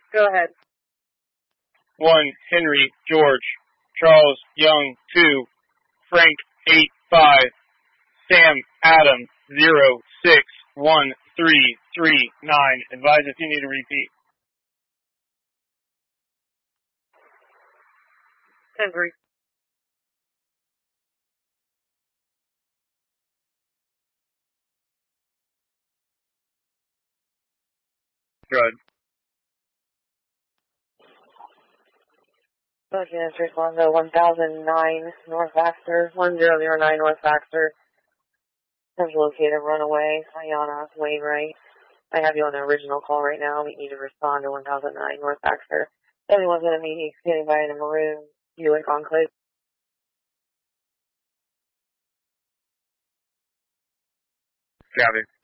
Go ahead. 1, Henry, George, Charles, Young, 2, Frank, 8-5, Sam, Adam, 0-6-1-3-3-9. Advise if you need a repeat. Henry. Good. Okay, that's respond to 1009 North Baxter, 1009 North Baxter. Has located runaway, Ayana Wainwright. I have you on the original call right now. We need to respond to 1009 North Baxter. Everyone's going to meet standing by in a maroon Buick Enclave. Copy.